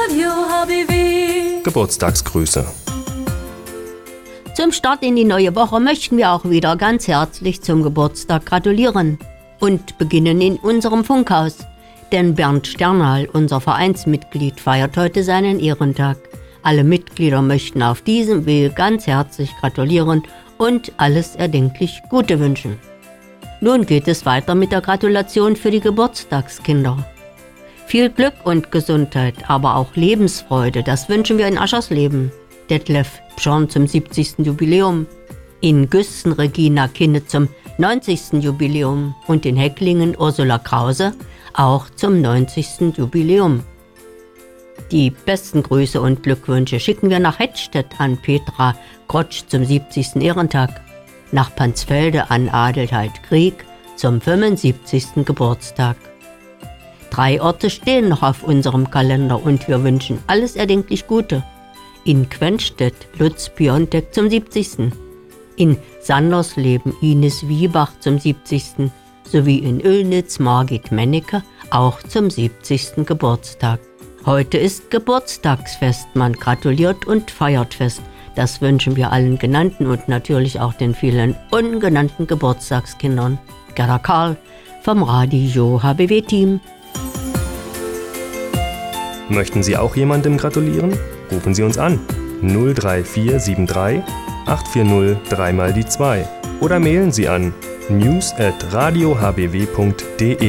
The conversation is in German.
Radio HBW. Geburtstagsgrüße. Zum Start in die neue Woche möchten wir auch wieder ganz herzlich zum Geburtstag gratulieren und beginnen in unserem Funkhaus. Denn Bernd Sternhal, unser Vereinsmitglied, feiert heute seinen Ehrentag. Alle Mitglieder möchten auf diesem Weg ganz herzlich gratulieren und alles erdenklich Gute wünschen. Nun geht es weiter mit der Gratulation für die Geburtstagskinder. Viel Glück und Gesundheit, aber auch Lebensfreude, das wünschen wir in Aschersleben. Detlef Bschorn zum 70. Jubiläum, in Güsten Regina Kinne zum 90. Jubiläum und in Hecklingen Ursula Krause auch zum 90. Jubiläum. Die besten Grüße und Glückwünsche schicken wir nach Hettstedt an Petra Grotsch zum 70. Ehrentag, nach Pansfelde an Adelheid Krieg zum 75. Geburtstag. 3 Orte stehen noch auf unserem Kalender und wir wünschen alles erdenklich Gute. In Quenstedt Lutz Piontek zum 70. In Sandersleben Ines Wiebach zum 70. sowie in Oelnitz Margit Mennecke auch zum 70. Geburtstag. Heute ist Geburtstagsfest, man gratuliert und feiert fest. Das wünschen wir allen Genannten und natürlich auch den vielen ungenannten Geburtstagskindern. Gerda Karl vom Radio HBW-Team. Möchten Sie auch jemandem gratulieren? Rufen Sie uns an 03473 840 3 mal die 2 oder mailen Sie an news@radiohbw.de.